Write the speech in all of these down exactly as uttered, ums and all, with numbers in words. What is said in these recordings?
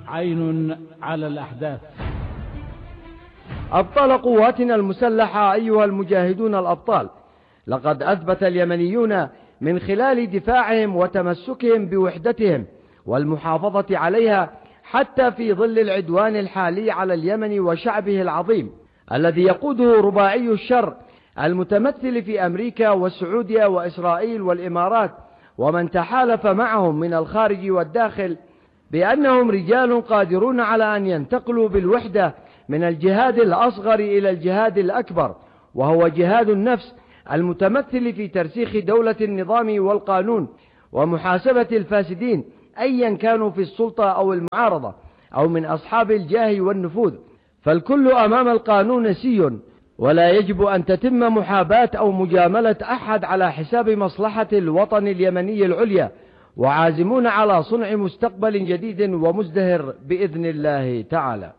عين على الأحداث. أبطال قواتنا المسلحة أيها المجاهدون الأبطال، لقد أثبت اليمنيون من خلال دفاعهم وتمسكهم بوحدتهم والمحافظة عليها حتى في ظل العدوان الحالي على اليمن وشعبه العظيم الذي يقوده رباعي الشر المتمثل في أمريكا والسعودية وإسرائيل والإمارات ومن تحالف معهم من الخارج والداخل، بأنهم رجال قادرون على أن ينتقلوا بالوحدة من الجهاد الأصغر إلى الجهاد الأكبر، وهو جهاد النفس المتمثل في ترسيخ دولة النظام والقانون ومحاسبة الفاسدين أيا كانوا في السلطة أو المعارضة أو من أصحاب الجاه والنفوذ، فالكل أمام القانون سي، ولا يجب أن تتم محاباة أو مجاملة أحد على حساب مصلحة الوطن اليمني العليا، وعازمون على صنع مستقبل جديد ومزدهر بإذن الله تعالى.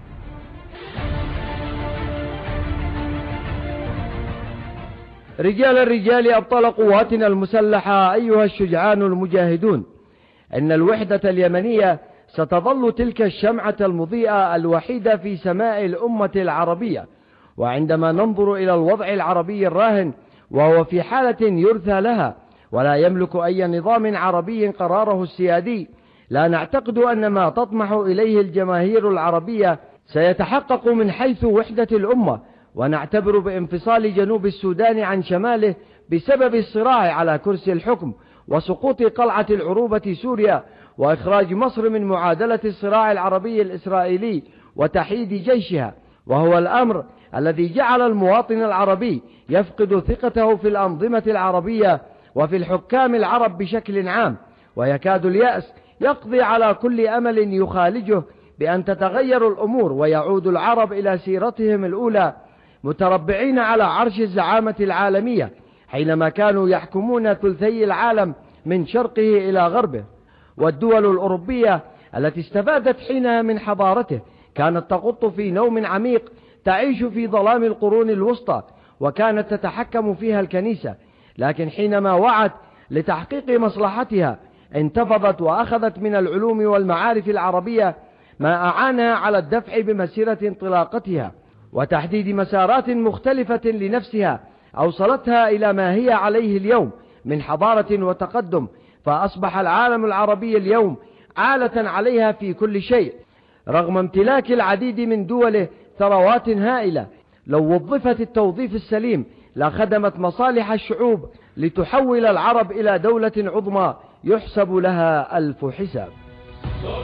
رجال الرجال أبطال قواتنا المسلحة أيها الشجعان المجاهدون، إن الوحدة اليمنية ستظل تلك الشمعة المضيئة الوحيدة في سماء الأمة العربية. وعندما ننظر إلى الوضع العربي الراهن وهو في حالة يرثى لها ولا يملك أي نظام عربي قراره السيادي، لا نعتقد أن ما تطمح إليه الجماهير العربية سيتحقق من حيث وحدة الأمة، ونعتبر بانفصال جنوب السودان عن شماله بسبب الصراع على كرسي الحكم وسقوط قلعة العروبة سوريا وإخراج مصر من معادلة الصراع العربي الإسرائيلي وتحييد جيشها، وهو الأمر الذي جعل المواطن العربي يفقد ثقته في الأنظمة العربية وفي الحكام العرب بشكل عام، ويكاد اليأس يقضي على كل أمل يخالجه بأن تتغير الأمور ويعود العرب إلى سيرتهم الأولى متربعين على عرش الزعامة العالمية حينما كانوا يحكمون ثلثي العالم من شرقه إلى غربه. والدول الأوروبية التي استفادت حينها من حضارته كانت تغط في نوم عميق تعيش في ظلام القرون الوسطى، وكانت تتحكم فيها الكنيسة، لكن حينما وعت لتحقيق مصلحتها انتفضت وأخذت من العلوم والمعارف العربية ما أعانها على الدفع بمسيرة انطلاقتها وتحديد مسارات مختلفة لنفسها أوصلتها إلى ما هي عليه اليوم من حضارة وتقدم، فأصبح العالم العربي اليوم عالة عليها في كل شيء، رغم امتلاك العديد من دوله ثروات هائلة لو وظفت التوظيف السليم لخدمت مصالح الشعوب لتحول العرب إلى دولة عظمى يحسب لها ألف حساب.